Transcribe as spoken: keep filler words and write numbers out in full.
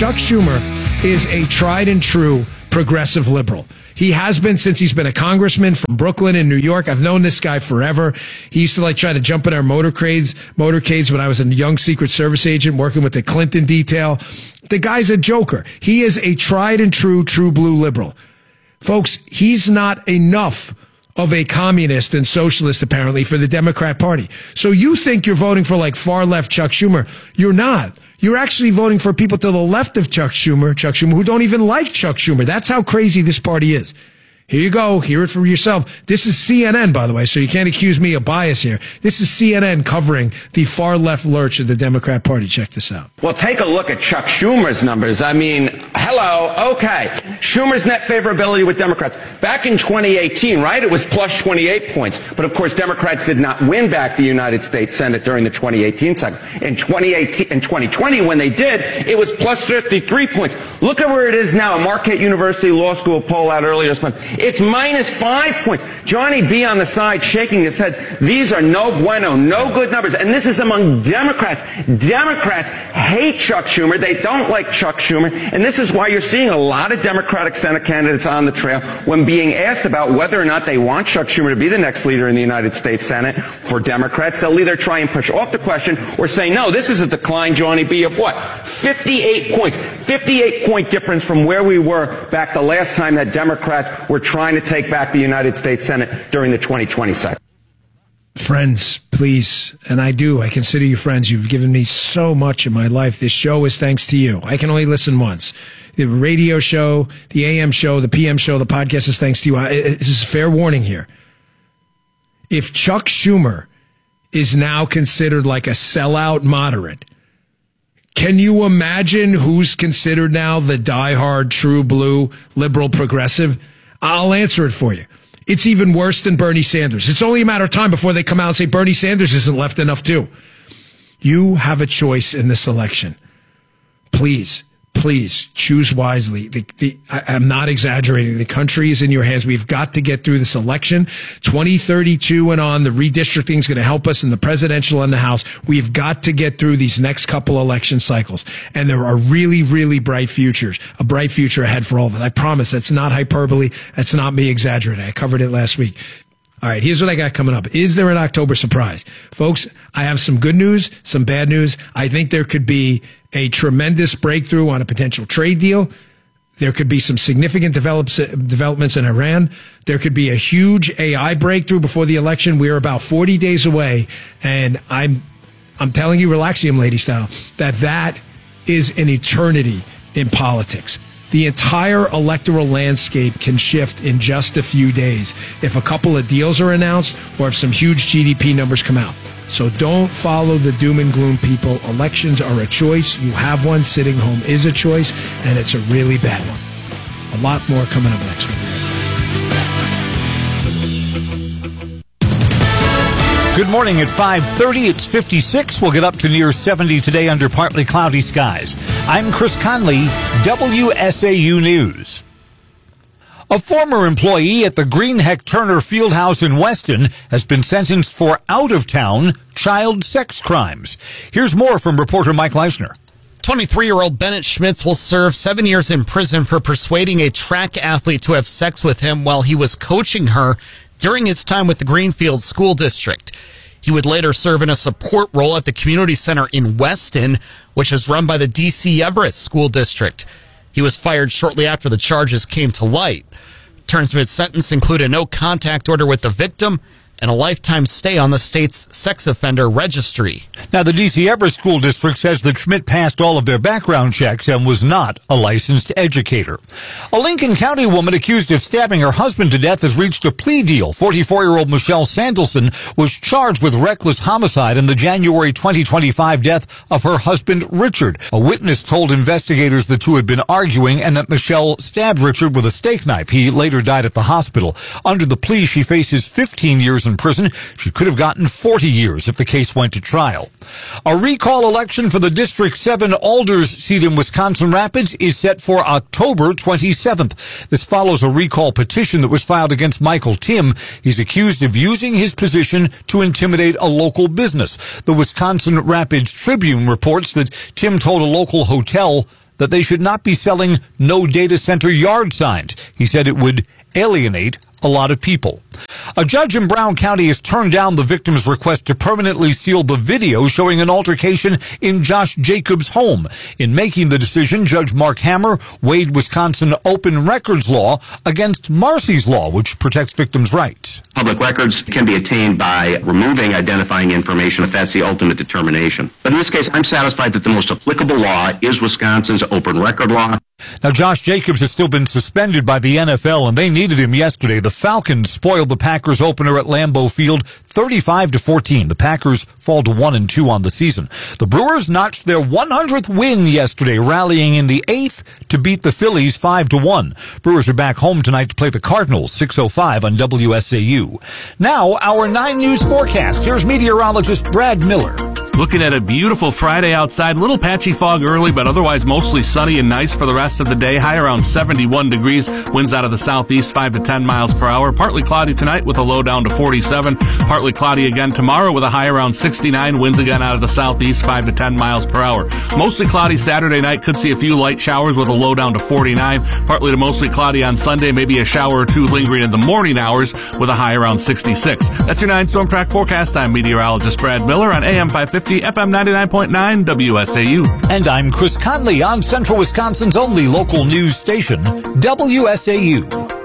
Chuck Schumer is a tried and true progressive liberal. He has been since he's been a congressman from Brooklyn in New York. I've known this guy forever. He used to like try to jump in our motorcades, motorcades when I was a young Secret Service agent working with the Clinton detail. The guy's a joker. He is a tried and true, true blue liberal. Folks, he's not enough of a communist and socialist, apparently, for the Democrat Party. So you think you're voting for like far left Chuck Schumer. You're not. You're actually voting for people to the left of Chuck Schumer, Chuck Schumer, who don't even like Chuck Schumer. That's how crazy this party is. Here you go. Hear it for yourself. This is C N N, by the way, so you can't accuse me of bias here. This is C N N covering the far left lurch of the Democrat Party. Check this out. Well, take a look at Chuck Schumer's numbers. I mean, hello, okay. Schumer's net favorability with Democrats. Back in twenty eighteen, right, it was plus twenty-eight points. But, of course, Democrats did not win back the United States Senate during the twenty eighteen cycle. In twenty eighteen, in twenty twenty, when they did, it was plus fifty-three points. Look at where it is now. A Marquette University Law School poll out earlier this month. It's minus five points. Johnny B. on the side shaking his head. These are no bueno, no good numbers. And this is among Democrats. Democrats hate Chuck Schumer. They don't like Chuck Schumer. And this is why you're seeing a lot of Democratic Senate candidates on the trail when being asked about whether or not they want Chuck Schumer to be the next leader in the United States Senate for Democrats. They'll either try and push off the question or say, no, this is a decline, Johnny B., of what? fifty-eight points. fifty-eight point difference from where we were back the last time that Democrats were trying to take back the United States Senate during the twenty twenty cycle. Friends, please, and I do, I consider you friends. You've given me so much in my life. This show is thanks to you. I can only listen once. The radio show, the A M show, the P M show, the podcast is thanks to you. This is a fair warning here. If Chuck Schumer is now considered like a sellout moderate, can you imagine who's considered now the diehard, true blue, liberal progressive? I'll answer it for you. It's even worse than Bernie Sanders. It's only a matter of time before they come out and say Bernie Sanders isn't left enough too. You have a choice in this election. Please, please choose wisely. The, the, I, I'm not exaggerating. The country is in your hands. We've got to get through this election. twenty thirty-two and on, the redistricting is going to help us in the presidential and the House. We've got to get through these next couple election cycles. And there are really, really bright futures, a bright future ahead for all of us. I promise that's not hyperbole. That's not me exaggerating. I covered it last week. All right, here's what I got coming up. Is there an October surprise? Folks, I have some good news, some bad news. I think there could be a tremendous breakthrough on a potential trade deal. There could be some significant develops, developments in Iran. There could be a huge A I breakthrough before the election. We're about forty days away, and I'm I'm telling you, Relaxium lady style, that that is an eternity in politics. The entire electoral landscape can shift in just a few days if a couple of deals are announced or if some huge G D P numbers come out. So don't follow the doom and gloom, people. Elections are a choice. You have one. Sitting home is a choice, and it's a really bad one. A lot more coming up next week. Good morning at five thirty. It's fifty-six. We'll get up to near seventy today under partly cloudy skies. I'm Chris Conley, W S A U News. A former employee at the Greenheck Turner Fieldhouse in Weston has been sentenced for out-of-town child sex crimes. Here's more from reporter Mike Leishner. twenty-three-year-old Bennett Schmitz will serve seven years in prison for persuading a track athlete to have sex with him while he was coaching her during his time with the Greenfield School District. He would later serve in a support role at the community center in Weston, which is run by the D C Everett School District. He was fired shortly after the charges came to light. Terms of his sentence include a no-contact order with the victim and a lifetime stay on the state's sex offender registry. Now, the D C Everett School District says that Schmidt passed all of their background checks and was not a licensed educator. A Lincoln County woman accused of stabbing her husband to death has reached a plea deal. forty-four-year-old Michelle Sandelson was charged with reckless homicide in the January twenty twenty-five death of her husband, Richard. A witness told investigators the two had been arguing and that Michelle stabbed Richard with a steak knife. He later died at the hospital. Under the plea, she faces fifteen years in prison. She could have gotten forty years if the case went to trial. A recall election for the District seven Alders seat in Wisconsin Rapids is set for October twenty-seventh. This follows a recall petition that was filed against Michael Tim. He's accused of using his position to intimidate a local business. The Wisconsin Rapids Tribune reports that Tim told a local hotel that they should not be selling no data center yard signs. He said it would alienate a lot of people. A judge in Brown County has turned down the victim's request to permanently seal the video showing an altercation in Josh Jacobs' home. In making the decision, Judge Mark Hammer weighed Wisconsin open records law against Marcy's law, which protects victims' rights. Public records can be attained by removing identifying information if that's the ultimate determination. But in this case, I'm satisfied that the most applicable law is Wisconsin's open record law. Now, Josh Jacobs has still been suspended by the N F L, and they needed him yesterday. The Falcons spoiled the Packers opener at Lambeau Field, thirty-five to fourteen. The Packers fall to one and two on the season. The Brewers notched their one hundredth win yesterday, rallying in the eighth to beat the Phillies five to one. Brewers are back home tonight to play the Cardinals, six oh five on W S A U. Now, our nine News forecast. Here's meteorologist Brad Miller. Looking at a beautiful Friday outside. Little patchy fog early, but otherwise mostly sunny and nice for the rest of the day. High around seventy-one degrees. Winds out of the southeast, five to ten miles per hour. Partly cloudy tonight with a low down to forty-seven. Partly cloudy again tomorrow with a high around sixty-nine. Winds again out of the southeast, five to ten miles per hour. Mostly cloudy Saturday night. Could see a few light showers with a low down to forty-nine. Partly to mostly cloudy on Sunday. Maybe a shower or two lingering in the morning hours with a high around sixty-six. That's your nine Storm Track forecast. I'm meteorologist Brad Miller on A M five fifty, F M ninety-nine point nine, W S A U. And I'm Chris Conley on Central Wisconsin's only local news station, W S A U.